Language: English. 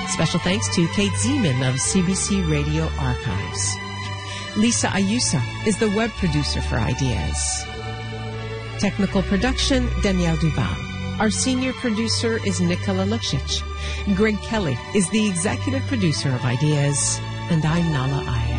Special thanks to Kate Zeman of CBC Radio Archives. Lisa Ayuso is the web producer for Ideas. Technical production, Danielle Duval. Our senior producer is Nicola Luksic. Greg Kelly is the executive producer of Ideas, and I'm Nala Iyer.